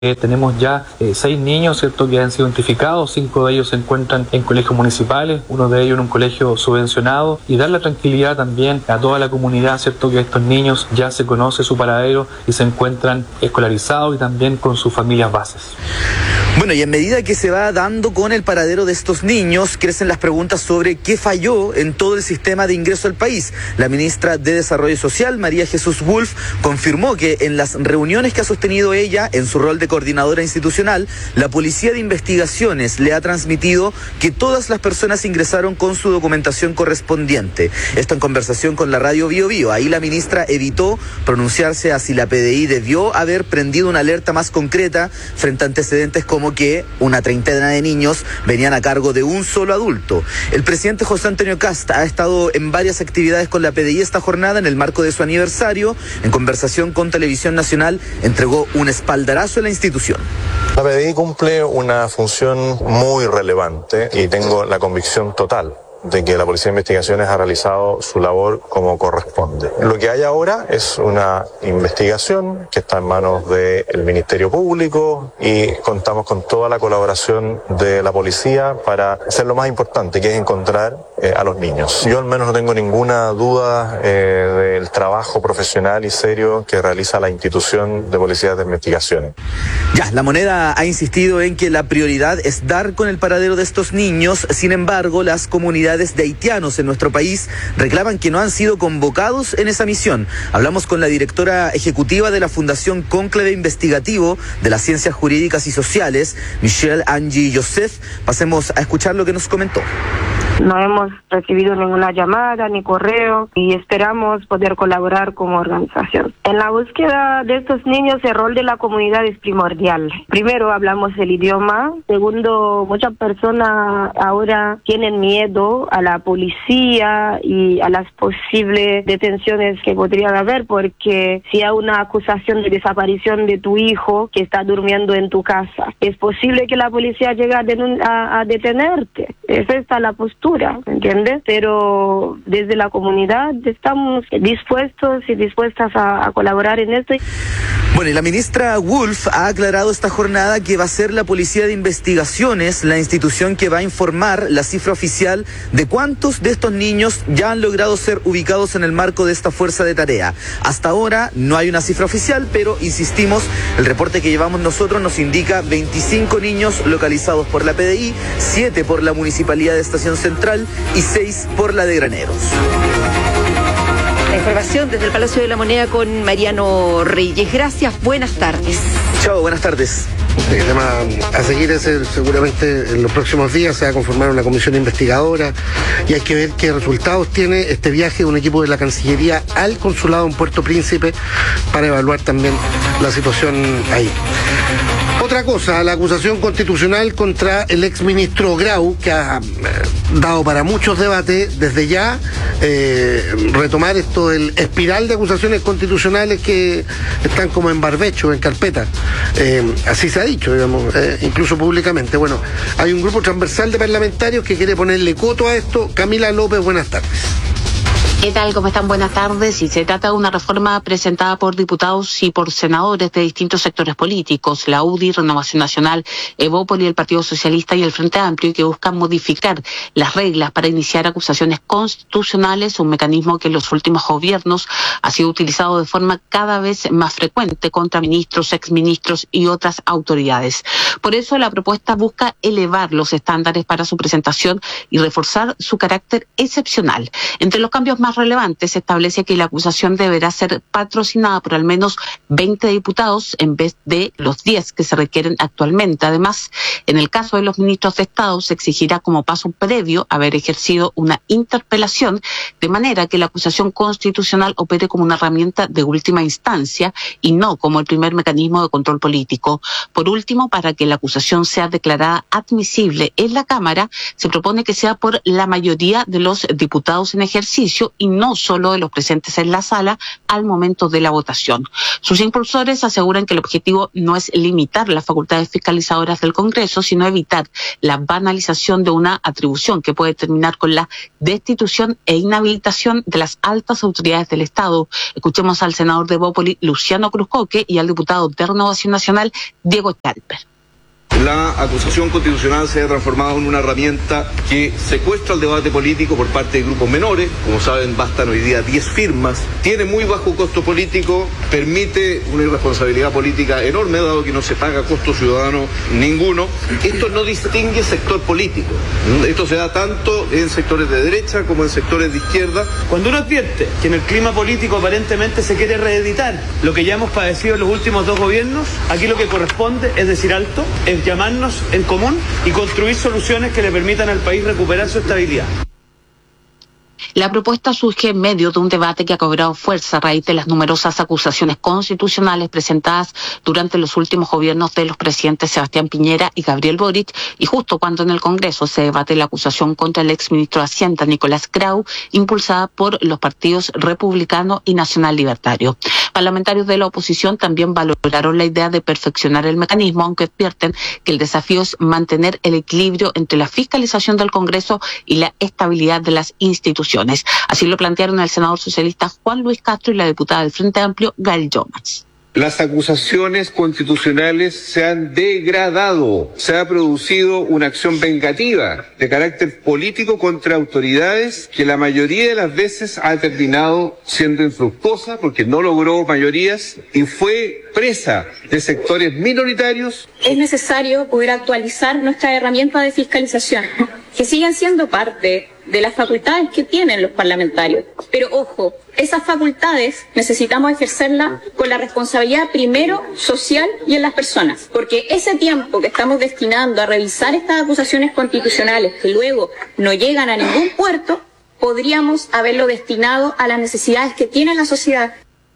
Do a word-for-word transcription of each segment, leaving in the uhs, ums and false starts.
Eh, tenemos ya eh, seis niños, ¿cierto?, que han sido identificados, cinco de ellos se encuentran en colegios municipales, uno de ellos en un colegio subvencionado, y dar la tranquilidad también a toda la comunidad, ¿cierto?, que estos niños ya se conoce su paradero y se encuentran escolarizados y también con sus familias bases. Bueno, y a medida que se va dando con el paradero de estos niños, crecen las preguntas sobre qué falló en todo el sistema de ingreso al país. La ministra de Desarrollo Social, María Jesús Wolf, confirmó que en las reuniones que ha sostenido ella, en su rol de coordinadora institucional, la Policía de Investigaciones le ha transmitido que todas las personas ingresaron con su documentación correspondiente. Esto en conversación con la radio Bio Bio. Ahí la ministra evitó pronunciarse a si la P D I debió haber prendido una alerta más concreta frente a antecedentes como que una treintena de niños venían a cargo de un solo adulto. El presidente José Antonio Kast ha estado en varias actividades con la P D I esta jornada en el marco de su aniversario. En conversación con Televisión Nacional, entregó un espaldarazo a la institución. La P D I cumple una función muy relevante y tengo la convicción total de que la Policía de Investigaciones ha realizado su labor como corresponde. Lo que hay ahora es una investigación que está en manos del Ministerio Público y contamos con toda la colaboración de la policía para hacer lo más importante, que es encontrar eh, a los niños. Yo al menos no tengo ninguna duda eh, del trabajo profesional y serio que realiza la institución de Policía de Investigaciones. Ya, la Moneda ha insistido en que la prioridad es dar con el paradero de estos niños. Sin embargo, las comunidades de haitianos en nuestro país reclaman que no han sido convocados en esa misión. Hablamos con la directora ejecutiva de la Fundación Cónclave Investigativo de las Ciencias Jurídicas y Sociales, Michelle Angie Joseph. Pasemos a escuchar lo que nos comentó. No hemos recibido ninguna llamada ni correo y esperamos poder colaborar como organización. En la búsqueda de estos niños, el rol de la comunidad es primordial. Primero, hablamos el idioma. Segundo, muchas personas ahora tienen miedo a la policía y a las posibles detenciones que podrían haber, porque si hay una acusación de desaparición de tu hijo que está durmiendo en tu casa, es posible que la policía llegue a, denun- a, a detenerte. Esa está la postura, ¿entiendes? Pero desde la comunidad estamos dispuestos y dispuestas a, a colaborar en esto. Bueno, y la ministra Wolf ha aclarado esta jornada que va a ser la Policía de Investigaciones la institución que va a informar la cifra oficial de cuántos de estos niños ya han logrado ser ubicados en el marco de esta fuerza de tarea. Hasta ahora no hay una cifra oficial, pero insistimos, el reporte que llevamos nosotros nos indica veinticinco niños localizados por la P D I, siete por la Municipalidad de Estación Central y seis por la de Graneros. La información desde el Palacio de la Moneda con Mariano Reyes. Gracias, buenas tardes. Chao, buenas tardes. El tema a seguir es el, seguramente en los próximos días se va a conformar una comisión investigadora y hay que ver qué resultados tiene este viaje de un equipo de la Cancillería al consulado en Puerto Príncipe para evaluar también la situación ahí. Otra cosa, la acusación constitucional contra el exministro Grau, que ha eh, dado para muchos debates, desde ya eh, retomar esto del espiral de acusaciones constitucionales que están como en barbecho, en carpeta. Eh, así se ha dicho, digamos, eh, incluso públicamente. Bueno, hay un grupo transversal de parlamentarios que quiere ponerle coto a esto. Camila López, buenas tardes. ¿Qué tal? ¿Cómo están? Buenas tardes. Y se trata de una reforma presentada por diputados y por senadores de distintos sectores políticos, la U D I, Renovación Nacional, Evópoli, el Partido Socialista y el Frente Amplio, que buscan modificar las reglas para iniciar acusaciones constitucionales, un mecanismo que en los últimos gobiernos ha sido utilizado de forma cada vez más frecuente contra ministros, exministros y otras autoridades. Por eso la propuesta busca elevar los estándares para su presentación y reforzar su carácter excepcional. Entre los cambios más relevantes, se establece que la acusación deberá ser patrocinada por al menos veinte diputados en vez de los diez que se requieren actualmente. Además, en el caso de los ministros de Estado, se exigirá como paso previo haber ejercido una interpelación, de manera que la acusación constitucional opere como una herramienta de última instancia y no como el primer mecanismo de control político. Por último, para que la acusación sea declarada admisible en la Cámara, se propone que sea por la mayoría de los diputados en ejercicio y no solo de los presentes en la sala al momento de la votación. Sus impulsores aseguran que el objetivo no es limitar las facultades fiscalizadoras del Congreso, sino evitar la banalización de una atribución que puede terminar con la destitución e inhabilitación de las altas autoridades del Estado. Escuchemos al senador de Evópoli, Luciano Cruzcoque, y al diputado de Renovación Nacional, Diego Chalper. La acusación constitucional se ha transformado en una herramienta que secuestra el debate político por parte de grupos menores. Como saben, bastan hoy día diez firmas. Tiene muy bajo costo político, permite una irresponsabilidad política enorme, dado que no se paga costo ciudadano ninguno. Esto no distingue sector político. Esto se da tanto en sectores de derecha como en sectores de izquierda. Cuando uno advierte que en el clima político aparentemente se quiere reeditar lo que ya hemos padecido en los últimos dos gobiernos, aquí lo que corresponde es decir alto, es llamarnos en común y construir soluciones que le permitan al país recuperar su estabilidad. La propuesta surge en medio de un debate que ha cobrado fuerza a raíz de las numerosas acusaciones constitucionales presentadas durante los últimos gobiernos de los presidentes Sebastián Piñera y Gabriel Boric, y justo cuando en el Congreso se debate la acusación contra el exministro de Hacienda, Nicolás Grau, impulsada por los partidos republicano y nacional libertario. Parlamentarios de la oposición también valoraron la idea de perfeccionar el mecanismo, aunque advierten que el desafío es mantener el equilibrio entre la fiscalización del Congreso y la estabilidad de las instituciones. Así lo plantearon el senador socialista Juan Luis Castro y la diputada del Frente Amplio, Gael Llomas. Las acusaciones constitucionales se han degradado, se ha producido una acción vengativa de carácter político contra autoridades que la mayoría de las veces ha terminado siendo infructuosa porque no logró mayorías y fue presa de sectores minoritarios. Es necesario poder actualizar nuestra herramienta de fiscalización, que siguen siendo parte de las facultades que tienen los parlamentarios. Pero ojo, esas facultades necesitamos ejercerlas con la responsabilidad primero social y en las personas, porque ese tiempo que estamos destinando a revisar estas acusaciones constitucionales que luego no llegan a ningún puerto, podríamos haberlo destinado a las necesidades que tiene la sociedad.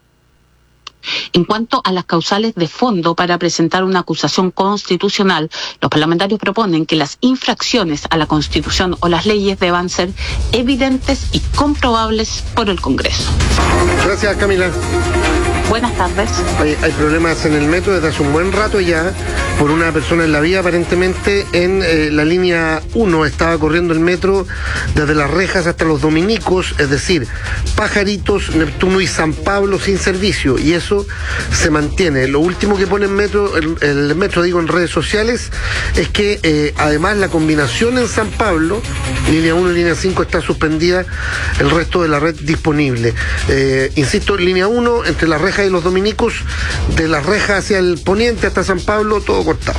En cuanto a las causales de fondo para presentar una acusación constitucional, los parlamentarios proponen que las infracciones a la Constitución o las leyes deban ser evidentes y comprobables por el Congreso. Gracias, Camila. Buenas tardes. Hay, hay problemas en el metro desde hace un buen rato ya por una persona en la vía, aparentemente en eh, la línea uno. Estaba corriendo el metro desde Las Rejas hasta Los Dominicos, es decir, Pajaritos, Neptuno y San Pablo sin servicio, y eso se mantiene. Lo último que pone el metro, el, el metro digo en redes sociales, es que eh, además la combinación en San Pablo, línea uno y línea cinco, está suspendida, el resto de la red disponible. Eh, insisto, línea uno entre Las Rejas y Los Dominicos, de Las Rejas hacia el poniente hasta San Pablo, todo cortado.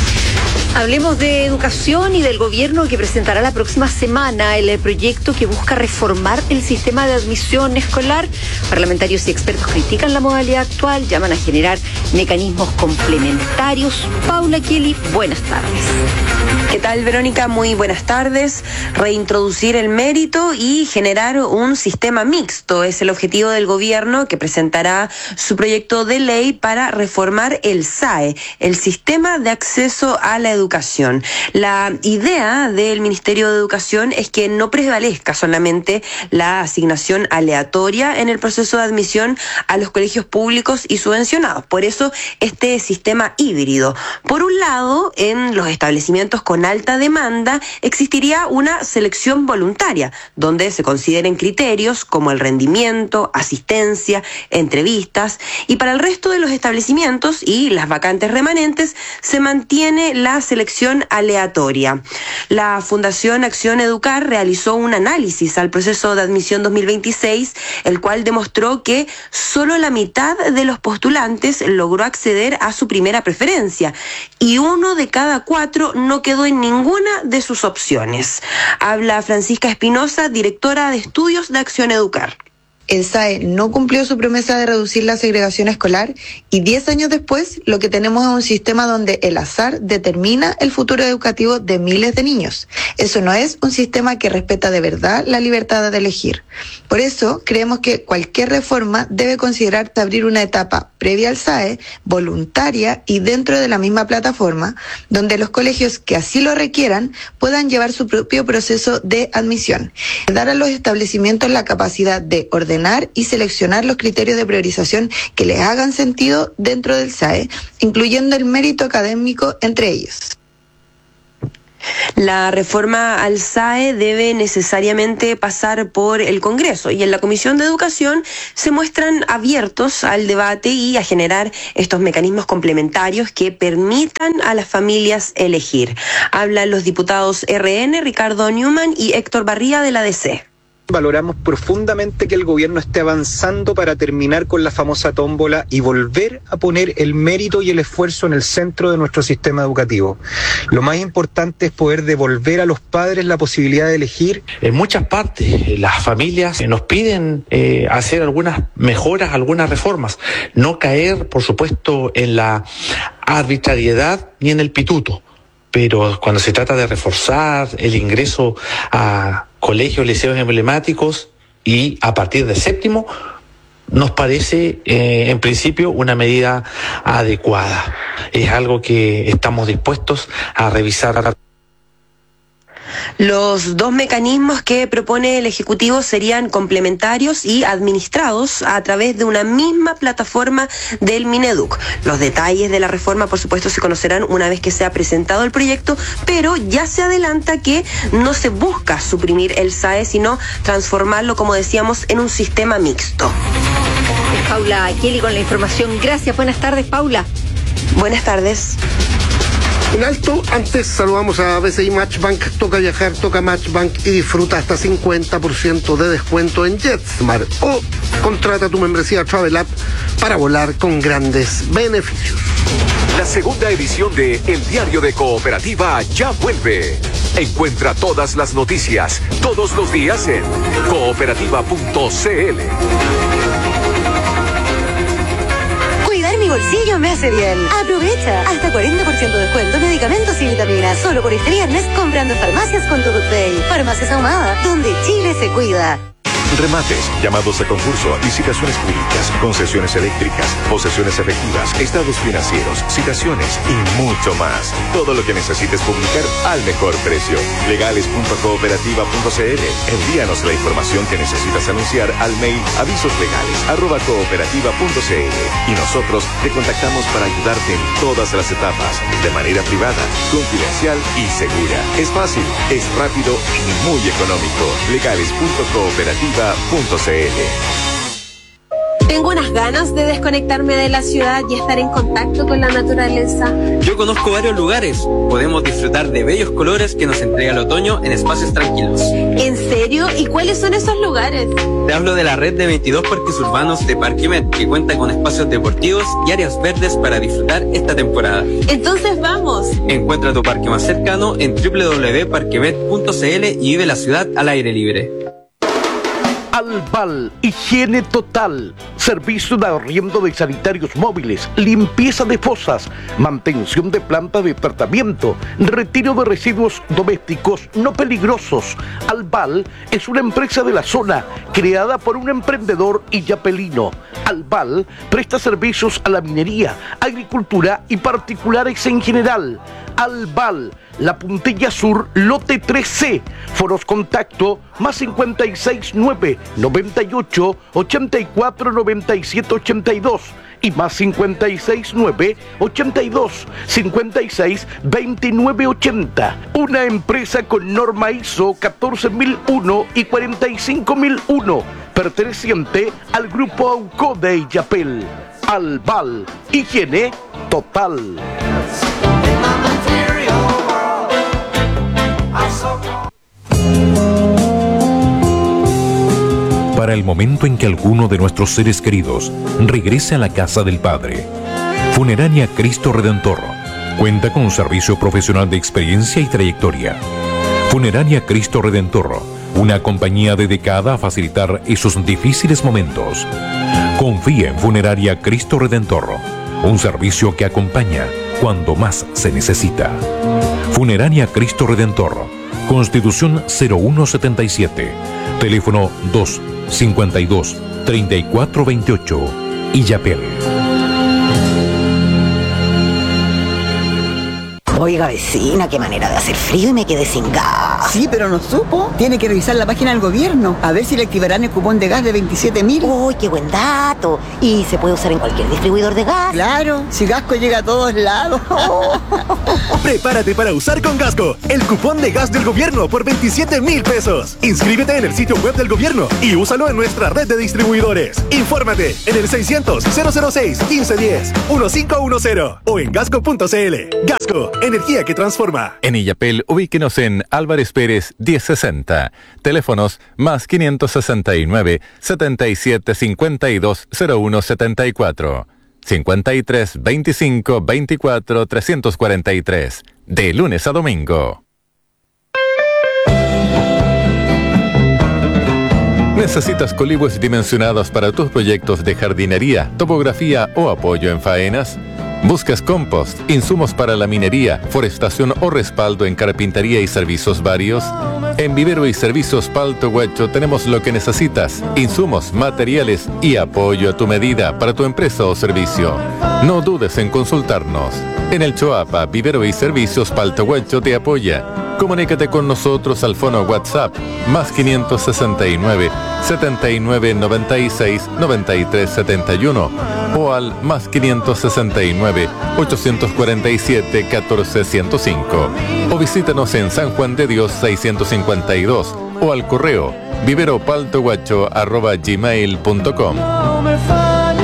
Hablemos de educación y del gobierno que presentará la próxima semana el proyecto que busca reformar el sistema de admisión escolar. Parlamentarios y expertos critican la modalidad actual, llaman a generar mecanismos complementarios. Paula Kelly, buenas tardes. ¿Qué tal, Verónica? Muy buenas tardes. Reintroducir el mérito y generar un sistema mixto es el objetivo del gobierno, que presentará su proyecto de ley para reformar el S A E, el Sistema de Acceso a la Educación. La idea del Ministerio de Educación es que no prevalezca solamente la asignación aleatoria en el proceso de admisión a los colegios públicos y subvencionados. Por eso, este sistema híbrido. Por un lado, en los establecimientos con alta demanda existiría una selección voluntaria, donde se consideren criterios como el rendimiento, asistencia, entrevistas, y para el resto de los establecimientos y las vacantes remanentes se mantiene la selección aleatoria. La Fundación Acción Educar realizó un análisis al proceso de admisión dos mil veintiséis, el cual demostró que solo la mitad de los postulantes logró acceder a su primera preferencia y uno de cada cuatro no quedó en ninguna de sus opciones. Habla Francisca Espinosa, directora de Estudios de Acción Educar. El S A E no cumplió su promesa de reducir la segregación escolar y diez años después lo que tenemos es un sistema donde el azar determina el futuro educativo de miles de niños. Eso no es un sistema que respeta de verdad la libertad de elegir. Por eso creemos que cualquier reforma debe considerarse abrir una etapa previa al S A E, voluntaria y dentro de la misma plataforma, donde los colegios que así lo requieran puedan llevar su propio proceso de admisión. Dar a los establecimientos la capacidad de ordenar y seleccionar los criterios de priorización que les hagan sentido dentro del S A E, incluyendo el mérito académico entre ellos. La reforma al S A E debe necesariamente pasar por el Congreso y en la Comisión de Educación se muestran abiertos al debate y a generar estos mecanismos complementarios que permitan a las familias elegir. Hablan los diputados R N, Ricardo Newman y Héctor Barría de la D C. Valoramos profundamente que el gobierno esté avanzando para terminar con la famosa tómbola y volver a poner el mérito y el esfuerzo en el centro de nuestro sistema educativo. Lo más importante es poder devolver a los padres la posibilidad de elegir. En muchas partes las familias nos piden eh, hacer algunas mejoras, algunas reformas, no caer, por supuesto, en la arbitrariedad ni en el pituto. Pero cuando se trata de reforzar el ingreso a colegios, liceos emblemáticos y a partir de séptimo, nos parece eh, en principio una medida adecuada. Es algo que estamos dispuestos a revisar. Los dos mecanismos que propone el Ejecutivo serían complementarios y administrados a través de una misma plataforma del Mineduc. Los detalles de la reforma, por supuesto, se conocerán una vez que sea presentado el proyecto, pero ya se adelanta que no se busca suprimir el S A E, sino transformarlo, como decíamos, en un sistema mixto. Paula Kelly con la información. Gracias. Buenas tardes, Paula. Buenas tardes. En alto, antes saludamos a B C I Matchbank. Toca viajar, toca Matchbank y disfruta hasta cincuenta por ciento de descuento en JetSmart. O contrata tu membresía Travel App para volar con grandes beneficios. La segunda edición de El Diario de Cooperativa ya vuelve. Encuentra todas las noticias, todos los días en cooperativa punto c l. Mi bolsillo me hace bien. Aprovecha hasta cuarenta por ciento de descuento en medicamentos y vitaminas solo por este viernes comprando farmacias con tu Good Day. Farmacias Ahumada, donde Chile se cuida. Remates, llamados a concurso, licitaciones públicas, concesiones eléctricas, posesiones efectivas, estados financieros, citaciones y mucho más. Todo lo que necesites publicar al mejor precio. legales punto cooperativa punto c l. Envíanos la información que necesitas anunciar al mail avisoslegales arroba cooperativa punto c l y nosotros te contactamos para ayudarte en todas las etapas, de manera privada, confidencial y segura. Es fácil, es rápido y muy económico. legales punto cooperativa punto c l. Tengo unas ganas de desconectarme de la ciudad y estar en contacto con la naturaleza. Yo conozco varios lugares. Podemos disfrutar de bellos colores que nos entrega el otoño en espacios tranquilos. ¿En serio? ¿Y cuáles son esos lugares? Te hablo de la red de veintidós parques urbanos de Parquemet, que cuenta con espacios deportivos y áreas verdes para disfrutar esta temporada. Entonces vamos. Encuentra tu parque más cercano en doble u doble u doble u punto parquemet punto c l y vive la ciudad al aire libre. Albal, higiene total, servicio de arriendo de sanitarios móviles, limpieza de fosas, mantención de planta de tratamiento, retiro de residuos domésticos no peligrosos. Albal es una empresa de la zona creada por un emprendedor illapelino. Albal presta servicios a la minería, agricultura y particulares en general. Albal, La Puntilla Sur, lote tres C. Foros contacto más cincuenta y seis nueve noventa y ocho ochenta y cuatro noventa y siete ochenta y dos y más cincuenta y seis nueve ochenta y dos cincuenta y seis veintinueve ochenta. Una empresa con norma I S O catorce mil uno y cuarenta y cinco mil uno, perteneciente al grupo Auco de Illapel. Albal, higiene total. Para el momento en que alguno de nuestros seres queridos regrese a la casa del Padre, Funeraria Cristo Redentor cuenta con un servicio profesional de experiencia y trayectoria. Funeraria Cristo Redentor una compañía dedicada a facilitar esos difíciles momentos. Confía en Funeraria Cristo Redentor, un servicio que acompaña cuando más se necesita. Funeraria Cristo Redentor, Constitución cero uno setenta y siete, teléfono dos cincuenta y dos treinta y cuatro veintiocho, Illapel. Oiga, vecina, qué manera de hacer frío y me quedé sin gas. Sí, pero no supo. Tiene que revisar la página del gobierno, a ver si le activarán el cupón de gas de veintisiete mil. ¡Uy, qué buen dato! ¿Y se puede usar en cualquier distribuidor de gas? Claro, si Gasco llega a todos lados. Prepárate para usar con Gasco el cupón de gas del gobierno por veintisiete mil pesos. Inscríbete en el sitio web del gobierno y úsalo en nuestra red de distribuidores. Infórmate en el seiscientos, cero cero seis, quince diez, quince diez o en gasco punto c l. Gasco, energía que transforma. En Illapel, ubíquenos en Álvarez Pérez diez sesenta. Teléfonos más quinientos sesenta y nueve, setenta y siete, cincuenta y dos, cero uno setenta y cuatro. cincuenta y tres, veinticinco, veinticuatro, trescientos cuarenta y tres. De lunes a domingo. ¿Necesitas colibos dimensionados para tus proyectos de jardinería, topografía o apoyo en faenas? ¿Buscas compost, insumos para la minería, forestación o respaldo en carpintería y servicios varios? En Vivero y Servicios Palto Huacho tenemos lo que necesitas: insumos, materiales y apoyo a tu medida para tu empresa o servicio. No dudes en consultarnos. En el Choapa, Vivero y Servicios Palto Huacho te apoya. Comunícate con nosotros al fono WhatsApp más quinientos sesenta y nueve, setenta y nueve, noventa y seis, noventa y tres setenta y uno o al más quinientos sesenta y nueve, ochocientos cuarenta y siete, catorce ciento cinco o visítanos en San Juan de Dios seiscientos cincuenta y dos o al correo viveropaltoguacho arroba gmail punto com. No me falles,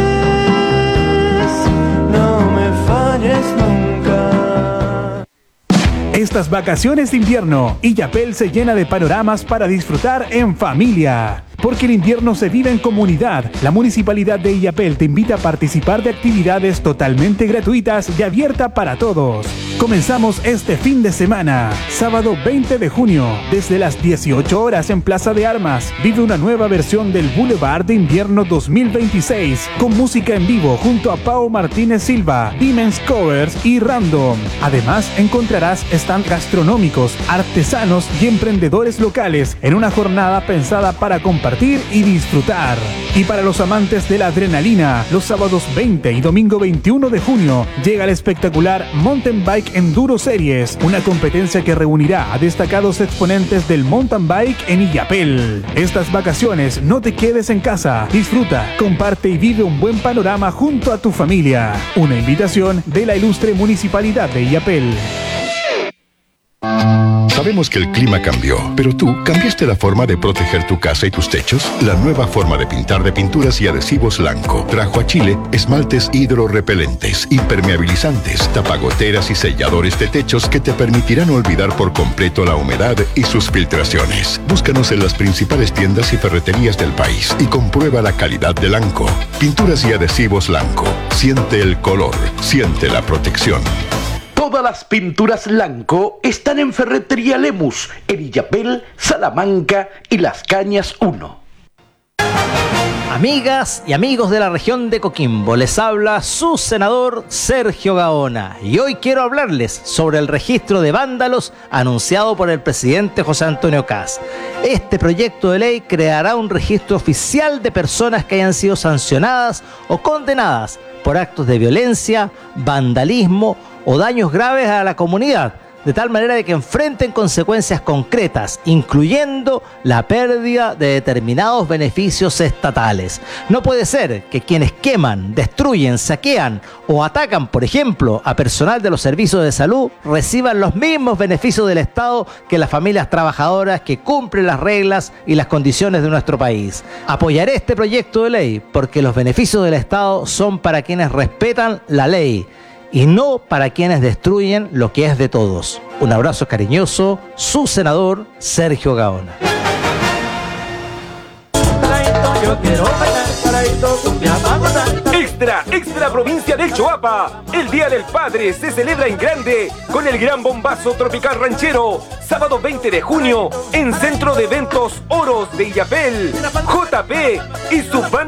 no me falles nunca. Estas vacaciones de invierno, Illapel se llena de panoramas para disfrutar en familia. Porque el invierno se vive en comunidad, la Municipalidad de Illapel te invita a participar de actividades totalmente gratuitas y abiertas para todos. Comenzamos este fin de semana, sábado veinte de junio, desde las dieciocho horas en Plaza de Armas. Vive una nueva versión del Boulevard de Invierno dos mil veintiséis, con música en vivo junto a Pau Martínez Silva, Dimens Covers y Random. Además, encontrarás stands gastronómicos, artesanos y emprendedores locales en una jornada pensada para compartir y disfrutar. Y para los amantes de la adrenalina, los sábados veinte y domingo veintiuno de junio llega el espectacular Mountain Bike Enduro Series, una competencia que reunirá a destacados exponentes del mountain bike en Illapel. Estas vacaciones no te quedes en casa, disfruta, comparte y vive un buen panorama junto a tu familia. Una invitación de la ilustre Municipalidad de Illapel. Sabemos que el clima cambió, pero tú cambiaste la forma de proteger tu casa y tus techos. La nueva forma de pintar de Pinturas y Adhesivos Lanco trajo a Chile esmaltes hidrorrepelentes, impermeabilizantes, tapagoteras y selladores de techos que te permitirán olvidar por completo la humedad y sus filtraciones. Búscanos en las principales tiendas y ferreterías del país y comprueba la calidad de Lanco. Pinturas y Adhesivos Lanco. Siente el color, siente la protección. Todas las pinturas Lanco están en Ferretería Lemus, en Illapel, Salamanca y Las Cañas uno. Amigas y amigos de la región de Coquimbo, les habla su senador Sergio Gaona y hoy quiero hablarles sobre el registro de vándalos anunciado por el presidente José Antonio Kast. Este proyecto de ley creará un registro oficial de personas que hayan sido sancionadas o condenadas por actos de violencia, vandalismo o daños graves a la comunidad, de tal manera de que enfrenten consecuencias concretas, incluyendo la pérdida de determinados beneficios estatales. No puede ser que quienes queman, destruyen, saquean o atacan, por ejemplo, a personal de los servicios de salud, reciban los mismos beneficios del Estado que las familias trabajadoras que cumplen las reglas y las condiciones de nuestro país. Apoyaré este proyecto de ley porque los beneficios del Estado son para quienes respetan la ley y no para quienes destruyen lo que es de todos. Un abrazo cariñoso, su senador Sergio Gaona. Yo quiero bailar, paraíso, cumbia, vamos a Extra, extra provincia del Choapa. El Día del Padre se celebra en grande con el gran bombazo tropical ranchero. Sábado veinte de junio en Centro de Eventos Oros de Illapel. J P y su banda